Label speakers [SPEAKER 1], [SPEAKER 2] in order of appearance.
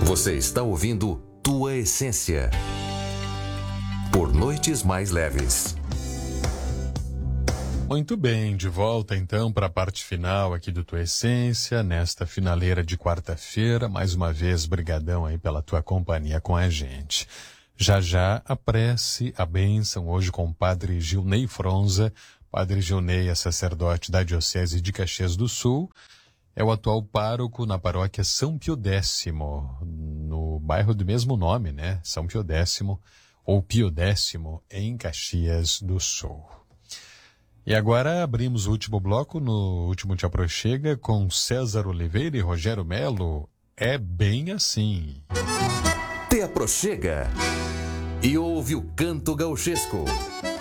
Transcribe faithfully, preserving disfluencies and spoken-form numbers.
[SPEAKER 1] Você está ouvindo Tua Essência. Por Noites Mais Leves.
[SPEAKER 2] Muito bem, de volta então para a parte final aqui do Tua Essência, nesta finaleira de quarta-feira. Mais uma vez, brigadão aí pela tua companhia com a gente. Já já a prece, a bênção, hoje com o Padre Gilney Fronza. Padre Gilney é sacerdote da Diocese de Caxias do Sul. É o atual pároco na paróquia São Pio X, no bairro do mesmo nome, né? São Pio X, ou Pio X, em Caxias do Sul. E agora abrimos o último bloco, no último Te Aproxega, com César Oliveira e Rogério Melo. É bem assim.
[SPEAKER 1] Te Aproxega e ouve o canto gauchesco.